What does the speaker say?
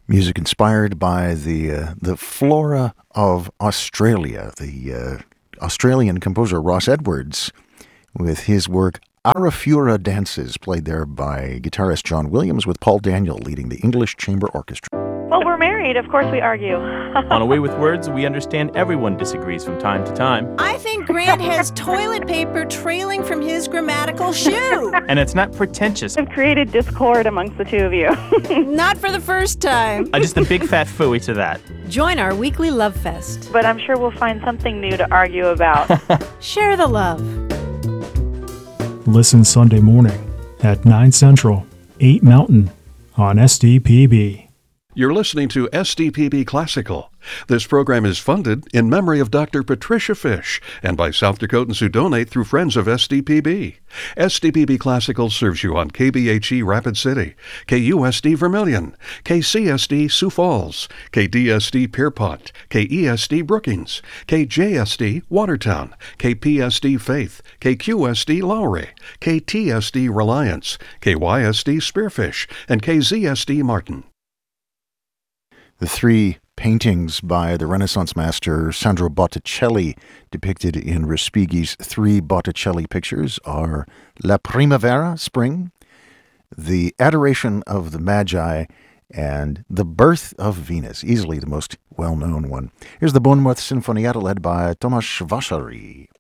Music inspired by the flora of Australia. The Australian composer Ross Edwards, with his work Arafura Dances, played there by guitarist John Williams, with Paul Daniel leading the English Chamber Orchestra. Well, we're married. Of course we argue. On A Way with Words, we understand everyone disagrees from time to time. I think Grant has toilet paper trailing from his grammatical shoe. And it's not pretentious. I've created discord amongst the two of you. Not for the first time. Just a big fat phooey to that. Join our weekly love fest. But I'm sure we'll find something new to argue about. Share the love. Listen Sunday morning at 9 Central, 8 Mountain on SDPB. You're listening to SDPB Classical. This program is funded in memory of Dr. Patricia Fish and by South Dakotans who donate through Friends of SDPB. SDPB Classical serves you on KBHE Rapid City, KUSD Vermilion, KCSD Sioux Falls, KDSD Pierpont, KESD Brookings, KJSD Watertown, KPSD Faith, KQSD Lowry, KTSD Reliance, KYSD Spearfish, and KZSD Martin. The three paintings by the Renaissance master Sandro Botticelli, depicted in Respighi's three Botticelli pictures, are La Primavera, Spring, The Adoration of the Magi, and The Birth of Venus, easily the most well-known one. Here's the Bournemouth Sinfonietta led by Tomasz Vasary.